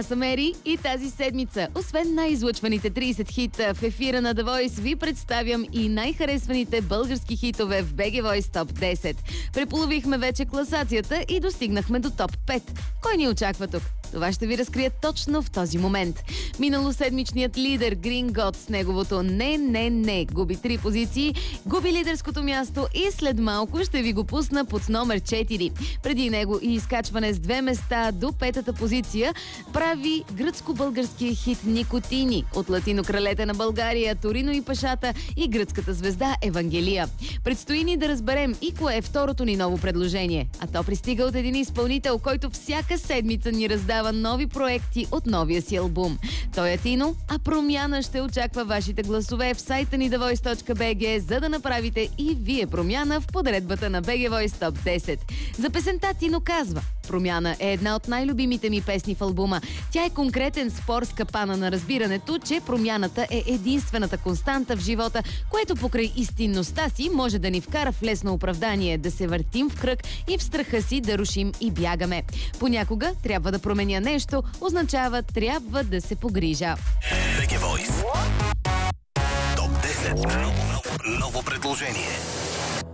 Аз съм Ери и тази седмица, освен най-излъчваните 30 хита в ефира на The Voice, ви представям и най-харесваните български хитове в BG Voice Top 10. Преполовихме вече класацията и достигнахме до топ 5. Кой ни очаква тук? Това ще ви разкрия точно в този момент. Миналоседмичният лидер Green God с неговото Не губи 3 позиции, губи лидерското място и след малко ще ви го пусна под номер 4. Преди него и изкачване с 2 места до 5-та позиция прави гръцко-българския хит Никотини от латинокралете на България Торино и Пашата и гръцката звезда Евангелия. Предстои ни да разберем и кое е второто ни ново предложение. А то пристига от един изпълнител, който всяка седмица ни раздава нови проекти от новия си албум. Той е Тино, а промяна ще очаква вашите гласове в сайта ни thevoice.bg, за да направите и вие промяна в подредбата на BG Voice Top 10. За песента Тино казва: "Промяна е една от най-любимите ми песни в албума. Тя е конкретен спор с капана на разбирането, че промяната е единствената константа в живота, което покрай истинността си може да ни вкара в лесно оправдание, да се въртим в кръг и в страха си да рушим и бягаме. Понякога трябва да променя нещо, означава трябва да се погрижа." BG Voice. Топ 10. Ново предложение.